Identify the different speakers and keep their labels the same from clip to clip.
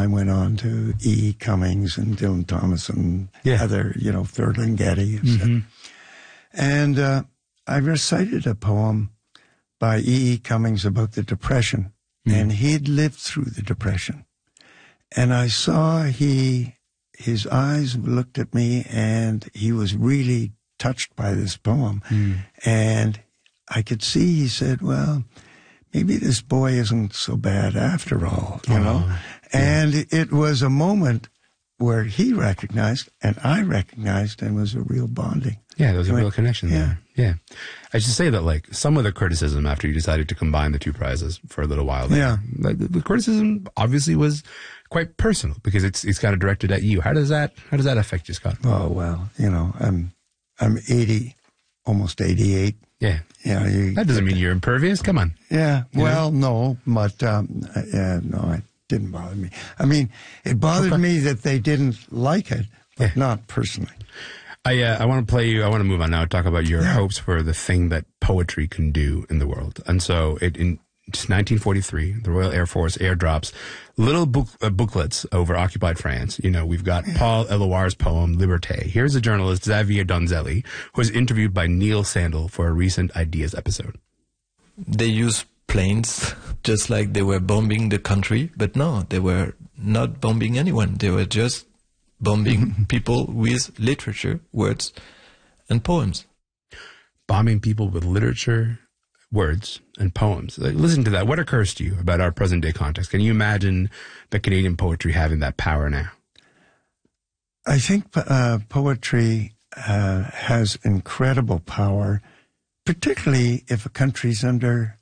Speaker 1: time went on to E. Cummings and Dylan Thomas and other, Ferlinghetti. And I recited a poem by E. Cummings about the Depression, and he'd lived through the Depression. And I saw his eyes looked at me, and he was really touched by this poem. And I could see, he said, well, maybe this boy isn't so bad after all, you know? And it was a moment where he recognized and I recognized, and was a real bonding.
Speaker 2: Yeah, there was a real connection there. Yeah. I should say that, like, some of the criticism after you decided to combine the two prizes for a little while there, the criticism obviously was quite personal because it's kind of directed at you. How does that affect you, Scott?
Speaker 1: Oh, well, I'm 80, almost 88.
Speaker 2: Yeah. That doesn't mean you're impervious. Come on.
Speaker 1: Yeah. Well, no, but no, it didn't bother me. I mean, it bothered me that they didn't like it, but not personally.
Speaker 2: I want to move on now and talk about your hopes for the thing that poetry can do in the world. And so in 1943, the Royal Air Force airdrops little booklets over occupied France. We've got Paul Eluard's poem, Liberté. Here's the journalist, Xavier Donzelli, who was interviewed by Neil Sandel for a recent Ideas episode.
Speaker 3: They use planes just like they were bombing the country, but no, they were not bombing anyone. They were just bombing people with literature, words, and poems.
Speaker 2: Bombing people with literature, words, and poems. Listen to that. What occurs to you about our present-day context? Can you imagine the Canadian poetry having that power now?
Speaker 1: I think poetry has incredible power, particularly if a country's under,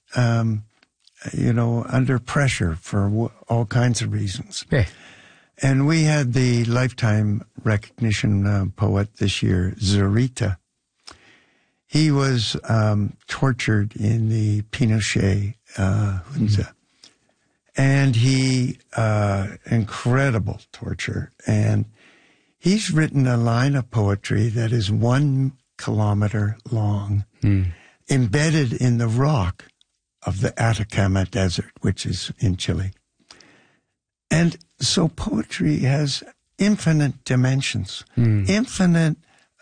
Speaker 1: under pressure for all kinds of reasons.
Speaker 2: Yeah.
Speaker 1: And we had the Lifetime Recognition poet this year, Zurita. He was tortured in the Pinochet junta. And incredible torture. And he's written a line of poetry that is 1 kilometer long, embedded in the rock of the Atacama Desert, which is in Chile. And so poetry has infinite dimensions, infinite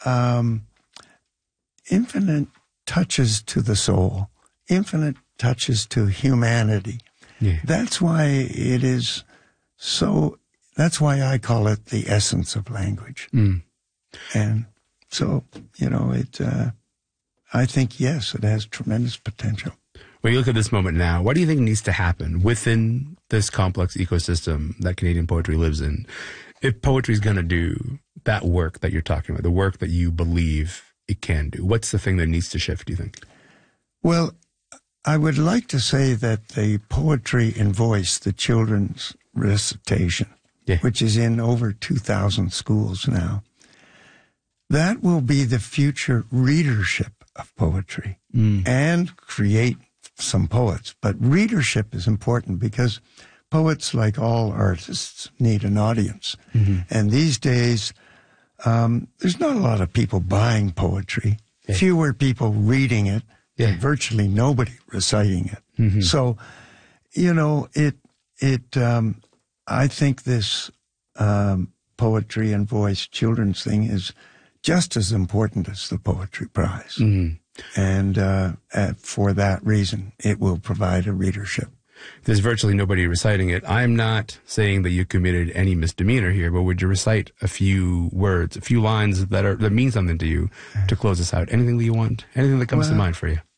Speaker 1: touches to the soul, infinite touches to humanity. Yeah. That's why that's why I call it the essence of language. And so, I think, yes, it has tremendous potential.
Speaker 2: When you look at this moment now, what do you think needs to happen within this complex ecosystem that Canadian poetry lives in? If poetry is going to do that work that you're talking about, the work that you believe it can do, what's the thing that needs to shift, do you think?
Speaker 1: Well, I would like to say that the poetry in voice, the children's recitation, which is in over 2,000 schools now, that will be the future readership of poetry and create some poets. But readership is important because poets, like all artists, need an audience. And these days, there's not a lot of people buying poetry, fewer people reading it, and virtually nobody reciting it. So, I think this poetry and voice children's thing is just as important as the Poetry Prize. And for that reason, it will provide a readership.
Speaker 2: There's virtually nobody reciting it. I'm not saying that you committed any misdemeanor here, but would you recite a few words, a few lines that mean something to you to close us out? Anything that you want? Anything that comes to mind for you?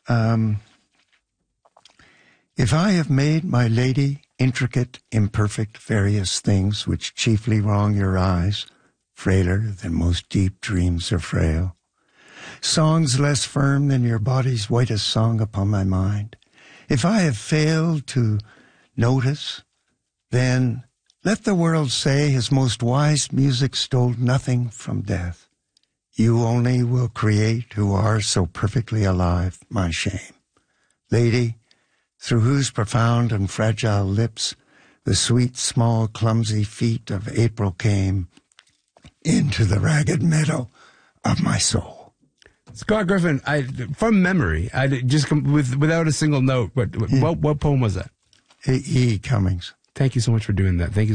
Speaker 1: If I have made, my lady, intricate, imperfect, various things which chiefly wrong your eyes, frailer than most deep dreams are frail, songs less firm than your body's whitest song upon my mind, if I have failed to notice, then let the world say his most wise music stole nothing from death. You only will create who are so perfectly alive, my shame. Lady, through whose profound and fragile lips the sweet, small, clumsy feet of April came into the ragged meadow of my soul.
Speaker 2: Scott Griffin, from memory, I just without a single note. What poem was that?
Speaker 1: E. Cummings.
Speaker 2: Thank you so much for doing that. Thank you.